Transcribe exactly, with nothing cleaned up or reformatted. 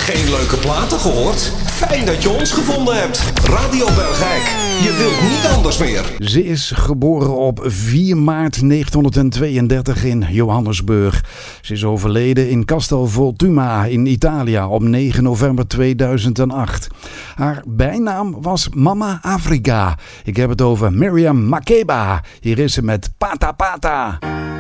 Geen leuke platen gehoord? Fijn dat je ons gevonden hebt. Radio Bergijk. Je wilt niet anders meer. Ze is geboren op vier maart negentien tweeëndertig in Johannesburg. Ze is overleden in Castel Volturno in Italië op negen november tweeduizend acht. Haar bijnaam was Mama Afrika. Ik heb het over Miriam Makeba. Hier is ze met Pata Pata.